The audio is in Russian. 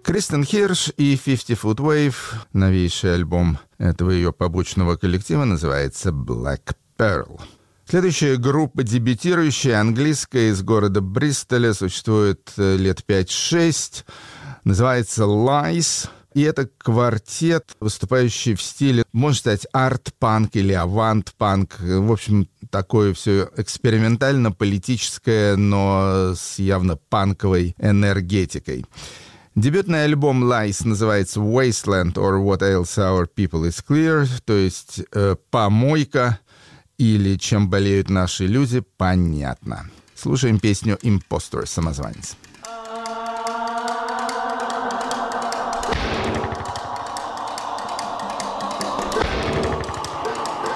Кристен Хирш и 50 Foot Wave. Новейший альбом этого ее побочного коллектива называется Black Pearl. Следующая группа, дебютирующая, английская, из города Бристоля, существует лет 5-6, называется Lies. И это квартет, выступающий в стиле, можно сказать, арт-панк или авант-панк. В общем, такое все экспериментально-политическое, но с явно панковой энергетикой. Дебютный альбом Lies называется Wasteland or What Ails Our People is Clear, то есть «Помойка» или «Чем болеют наши люди» понятно. Слушаем песню «Impostor», «Самозванец».